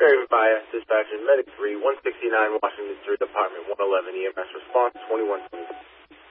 Area Fire, dispatcher, Medic 3, 169 Washington Street, Department 111, EMS response 2120.